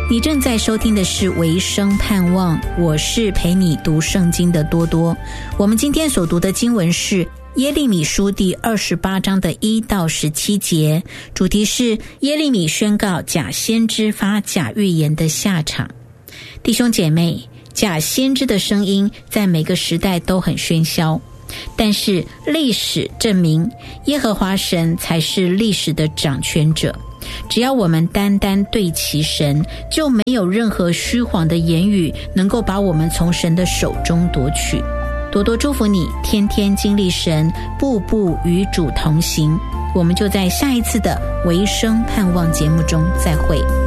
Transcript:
你正在收听的是维生盼望，我是陪你读圣经的多多。我们今天所读的经文是耶利米书第28章的1到17节，主题是耶利米宣告假先知发假预言的下场。弟兄姐妹，假先知的声音在每个时代都很喧嚣，但是历史证明耶和华神才是历史的掌权者。只要我们单单对齐神，就没有任何虚谎的言语能够把我们从神的手中夺取。多多祝福你，天天经历神，步步与主同行。我们就在下一次的维生盼望节目中再会。